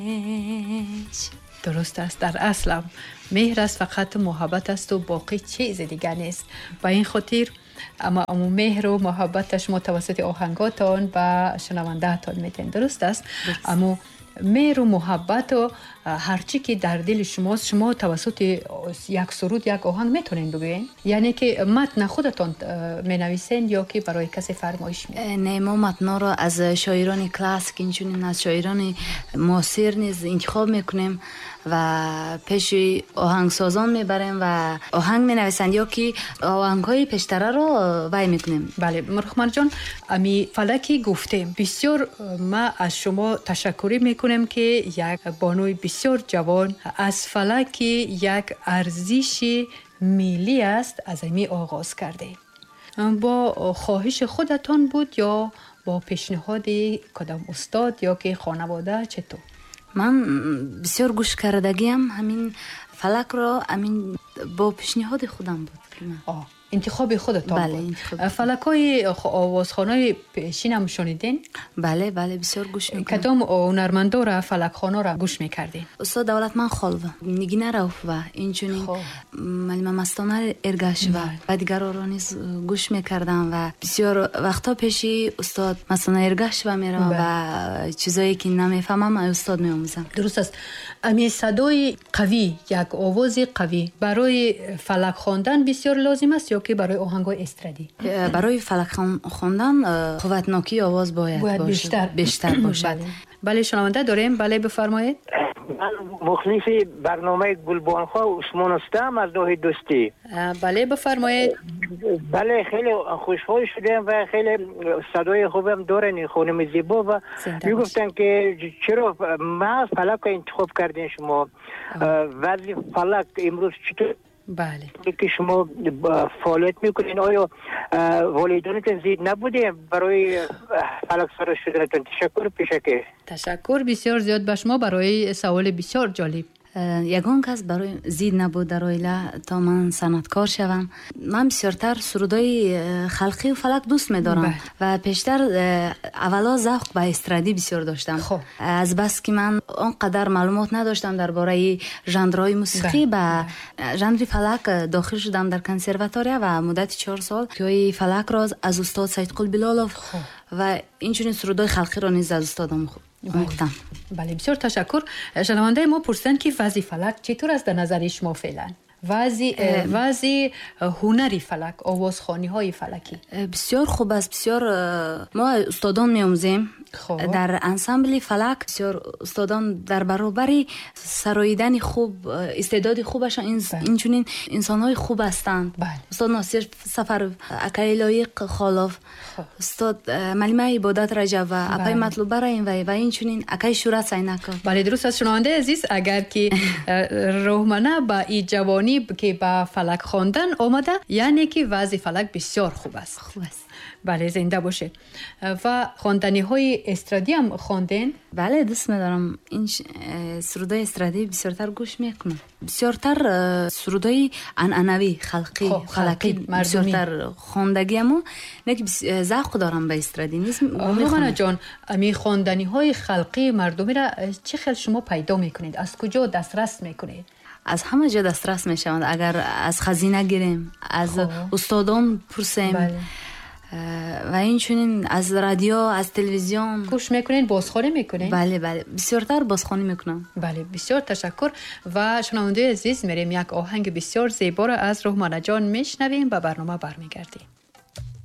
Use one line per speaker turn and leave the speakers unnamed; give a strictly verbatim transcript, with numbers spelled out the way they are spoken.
درست است. در اصل مهر است، فقط محبت است و باقی چیز دیگر نیست. با این خاطر اما امو مهر و محبتش متوسط آهنگاتان و شنوندهتان میتین. درست است. اما مهر و محبت و هرچی که در دل شماست شما توسط یک سرود یک آهنگ میتونین بگوین؟ یعنی که متن خودتان مینویسین یا که برای کسی فرمایش میدین؟
نه، ما متن را از شاعران کلاسیک اینچنین از شاعران معاصر نیز انتخاب میکنیم و پیش آهنگسازان میبریم و آهنگ مینویسند یا که آهنگ‌های پیشتره را وای میکنیم.
بله مرحمت جان، امی فلکی گفتیم بسیار ما از شما تشکری میکنیم که یک بانوی بسیار جوان از فلک یک ارزش ملی است از امی آغاز کرده. با خواهش خودتان بود یا با پیشنهاد کدام استاد یا که خانواده چطور؟
من بسیار گوش کردگیم همین فلک را همین با پیشنهاد خودم بود.
آه انتخاب خودتان
بله،
بود.
انتخاب.
فلکای آوازخوانای پیشین هم شنیدین؟
بله بله بسیار گوش میکنم.
کدام هنرمندا را فلکخوانا را گوش میکردین؟
استاد دولتمند خالوه، نگینه روفوه، اینچنین معلم مستانه ارگاشوه و دیگر را نیز گوش میکردم و بسیار وقتا پیشی استاد مستانه ارگاشوه میرم و چیزایی که نمیفهمم استاد میآموزم.
درست است. امی صدای قوی، یک آواز قوی برای فلک خواندن بسیار لازم است یا که برای آهنگ‌های استرادی؟
برای فلک خواندن قوتناکی آواز باید,
باید
باشه.
بیشتر
بیشتر باشد.
بله. بله شنونده داریم. بله بفرمایید.
من مخلص برنامه گلبانخواه عثمان هستم از راه دوستی.
بله بفرمایید.
بله خیلی خوشحال شدم و خیلی صدای خوبم دارن این خانم زیبا و میگفتن که چرا ما فلک انتخاب کردین شما وضع فلک امروز چطور؟
بله
که شما فعالیت میکنین آیا والدانتون زید نبوده برای فلک سر شدنتون؟ تشکر پیشکه.
تشکر بسیار زیاد به شما برای سوال بسیار جالب.
یگان کس برای زید نبود در عائله تا من صنعتکار شوم. من بسیارتر سرودای خلقی و فلک دوست می‌دارم و پیشتر اولا ذوق به استرادی بسیار داشتم. خب. از بس که من آنقدر معلومات نداشتم درباره ژانرهای موسیقی به ژانر فلک داخل شدم در کنسرواتوری و مدت چهار سال که فلک را از استاد سید قلب بلالوف و اینچنین سرودای خلقی را نیز از استادم مختم.
بله بسیار تشکر. شنونده ما پرسیدن که وضع فلک چطور است در نظر شما فعلا؟ وضع وضع هنری فلک، آوازخوانی های فلکی
بسیار خوب است. بسیار ما استادان می‌آموزیم در انسامبل فلک. بسیار استادان در برابر سراییدن خوب استعداد خوبشان این اینچنین انسان‌های خوب هستند. استاد ناصر سفر اکای لایق خالف، استاد معلم عبادت رجب و اپای مطلوبه را این و اینچنین اکای شورت سینک.
بله درست است. شنونده عزیز اگر که روحمنه با این جوانی که با فلک خواندن آمده یعنی که وضع فلک بسیار خوب است.
خوب است.
بله زنده باشه. و خواندنی های استرادی هم خواندین؟
بله دوست می‌دارم. این سرودای استرادی بسیارتر گوش میکنم. بسیارتر سرودای عنعنوی خلقی فلکی بسیارتر خواندگیمو نگی ذوق دارم به استرادی نیست.
روحانا جان امی خواندنی های خلقی مردمی را چه خیلی شما پیدا میکنید؟ از کجا دسترس میکنید؟
از همه جا دسترس میشوند. اگر از خزینه گیریم، از خواه. استادان پرسیم. بله. و اینچنین از رادیو، از تلویزیون
گوش میکنین، بازخوانی میکنین؟
بله بله بسیارتر بازخوانی میکنم.
بله بسیار تشکر. و شنونده عزیز میریم یک آهنگ بسیار زیبا را از روحمنه جان میشنویم و برنامه برمیگردیم.